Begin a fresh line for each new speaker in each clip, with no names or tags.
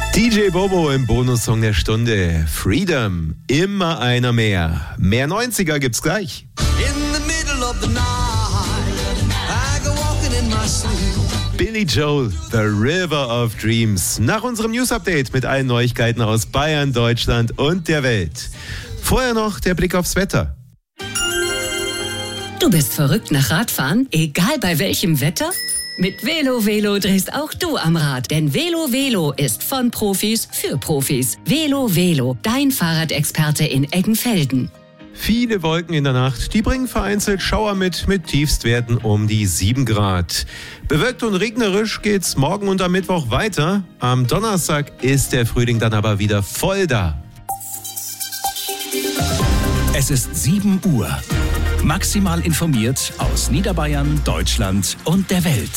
DJ Bobo im Bonussong der Stunde. Freedom, immer einer mehr. Mehr 90er gibt's gleich.
In the middle of the night, I go walking in my sleep.
Billy Joel, The River of Dreams. Nach unserem News-Update mit allen Neuigkeiten aus Bayern, Deutschland und der Welt. Vorher noch der Blick aufs Wetter.
Du bist verrückt nach Radfahren, egal bei welchem Wetter? Mit Velo drehst auch du am Rad, denn Velo ist von Profis für Profis. Velo, dein Fahrradexperte in Eggenfelden.
Viele Wolken in der Nacht, die bringen vereinzelt Schauer mit Tiefstwerten um die 7 Grad. Bewölkt und regnerisch geht's morgen und am Mittwoch weiter. Am Donnerstag ist der Frühling dann aber wieder voll da.
Es ist 7 Uhr. Maximal informiert aus Niederbayern, Deutschland und der Welt.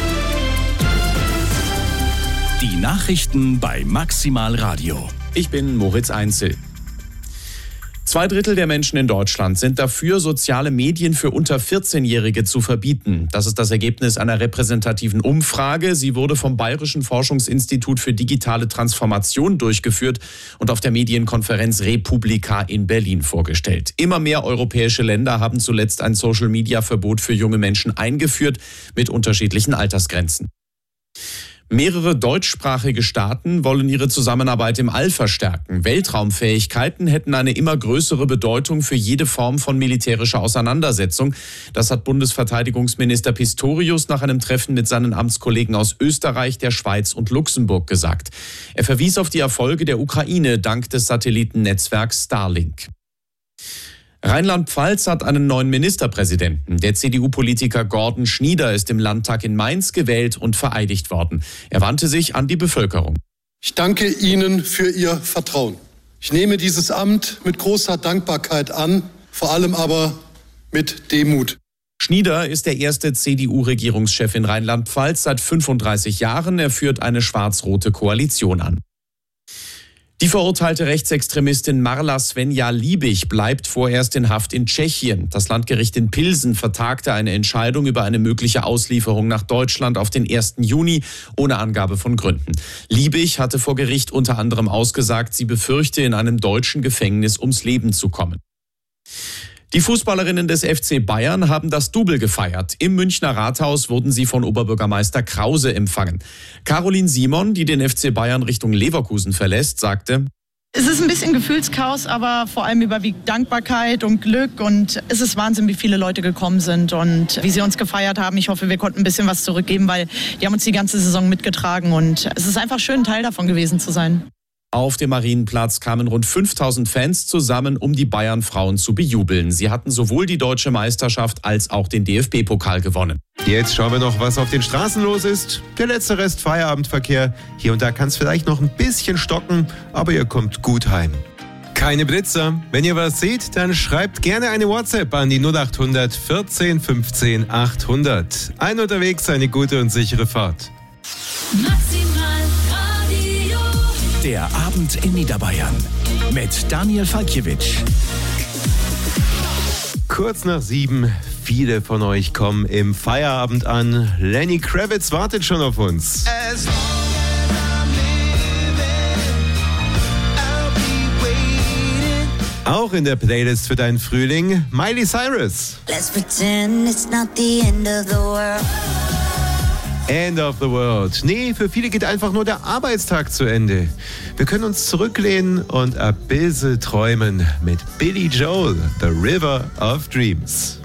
Die Nachrichten bei Maximal Radio.
Ich bin Moritz Einzel. 2/3 der Menschen in Deutschland sind dafür, soziale Medien für unter 14-Jährige zu verbieten. Das ist das Ergebnis einer repräsentativen Umfrage. Sie wurde vom Bayerischen Forschungsinstitut für digitale Transformation durchgeführt und auf der Medienkonferenz Republika in Berlin vorgestellt. Immer mehr europäische Länder haben zuletzt ein Social-Media-Verbot für junge Menschen eingeführt, mit unterschiedlichen Altersgrenzen. Mehrere deutschsprachige Staaten wollen ihre Zusammenarbeit im All verstärken. Weltraumfähigkeiten hätten eine immer größere Bedeutung für jede Form von militärischer Auseinandersetzung. Das hat Bundesverteidigungsminister Pistorius nach einem Treffen mit seinen Amtskollegen aus Österreich, der Schweiz und Luxemburg gesagt. Er verwies auf die Erfolge der Ukraine dank des Satellitennetzwerks Starlink. Rheinland-Pfalz hat einen neuen Ministerpräsidenten. Der CDU-Politiker Gordon Schnieder ist im Landtag in Mainz gewählt und vereidigt worden. Er wandte sich an die Bevölkerung.
Ich danke Ihnen für Ihr Vertrauen. Ich nehme dieses Amt mit großer Dankbarkeit an, vor allem aber mit Demut.
Schnieder ist der erste CDU-Regierungschef in Rheinland-Pfalz seit 35 Jahren. Er führt eine schwarz-rote Koalition an. Die verurteilte Rechtsextremistin Marla Svenja Liebig bleibt vorerst in Haft in Tschechien. Das Landgericht in Pilsen vertagte eine Entscheidung über eine mögliche Auslieferung nach Deutschland auf den 1. Juni ohne Angabe von Gründen. Liebig hatte vor Gericht unter anderem ausgesagt, sie befürchte, in einem deutschen Gefängnis ums Leben zu kommen. Die Fußballerinnen des FC Bayern haben das Double gefeiert. Im Münchner Rathaus wurden sie von Oberbürgermeister Krause empfangen. Caroline Simon, die den FC Bayern Richtung Leverkusen verlässt, sagte:
Es ist ein bisschen Gefühlschaos, aber vor allem überwiegt Dankbarkeit und Glück. Und es ist Wahnsinn, wie viele Leute gekommen sind und wie sie uns gefeiert haben. Ich hoffe, wir konnten ein bisschen was zurückgeben, weil die haben uns die ganze Saison mitgetragen. Und es ist einfach schön, Teil davon gewesen zu sein.
Auf dem Marienplatz kamen rund 5000 Fans zusammen, um die Bayern-Frauen zu bejubeln. Sie hatten sowohl die deutsche Meisterschaft als auch den DFB-Pokal gewonnen.
Jetzt schauen wir noch, was auf den Straßen los ist. Der letzte Rest Feierabendverkehr. Hier und da kann es vielleicht noch ein bisschen stocken, aber ihr kommt gut heim. Keine Blitzer. Wenn ihr was seht, dann schreibt gerne eine WhatsApp an die 0800 14 15 800. Ein unterwegs, eine gute und sichere Fahrt.
Der Abend in Niederbayern mit Daniel Falkiewicz.
Kurz nach 7, viele von euch kommen im Feierabend an. Lenny Kravitz wartet schon auf uns. Auch in der Playlist für deinen Frühling Miley Cyrus.
Let's pretend it's not the end of the world.
End of the world. Nee, für viele geht einfach nur der Arbeitstag zu Ende. Wir können uns zurücklehnen und ein bisschen träumen mit Billy Joel, The River of Dreams.